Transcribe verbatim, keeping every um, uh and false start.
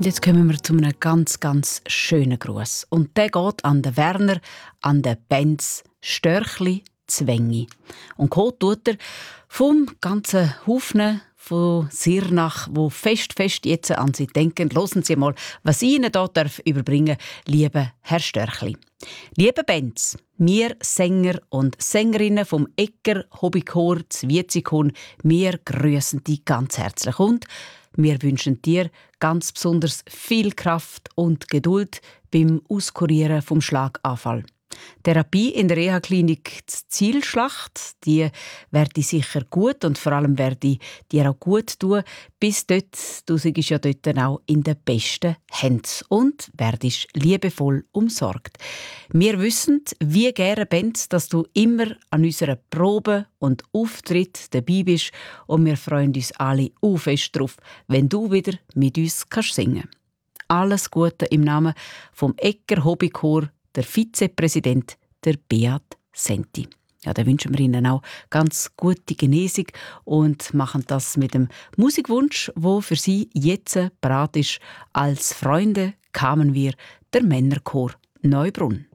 Jetzt kommen wir zu einem ganz, ganz schönen Gruß. Und der geht an den Werner, an den Benz, Störchli, Zwängi. Und Co. tut er vom ganzen Haufen von Sirnach, wo fest, fest jetzt an Sie denken. Hören Sie mal, was ich Ihnen hier überbringen darf, lieber Herr Störchli. Lieber Benz, wir Sänger und Sängerinnen vom Egger Hobbychor Zwiezikon, wir grüßen dich ganz herzlich und wir wünschen dir ganz besonders viel Kraft und Geduld beim Auskurieren vom Schlaganfall. Therapie in der Reha-Klinik Zielschlacht, die werde sicher gut und vor allem werde dir auch gut tun. Bis dort, du bist ja dort auch in den besten Händen und werdest liebevoll umsorgt. Wir wissen, wie gerne, Benz, dass du immer an unserer Probe und Auftritt dabei bist und wir freuen uns alle auch fest drauf, wenn du wieder mit uns kannst singen. Alles Gute im Namen vom Egger Hobbychor, der Vizepräsident, der Beat Senti. Ja, da wünschen wir Ihnen auch ganz gute Genesung und machen das mit dem Musikwunsch, wo für Sie jetzt bereit ist. Als Freunde kamen wir, der Männerchor Neubrunn.